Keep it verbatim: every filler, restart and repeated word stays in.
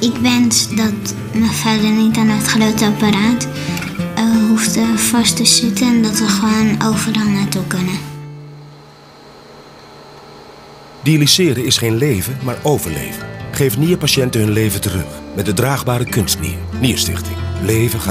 Ik wens dat mijn vader niet aan het grote apparaat uh, hoeft uh, vast te zitten en dat we gewoon overal naartoe kunnen. Dialyseren is geen leven, maar overleven. Geef nierpatiënten hun leven terug met de draagbare kunstnier. Nierstichting. Leven gaat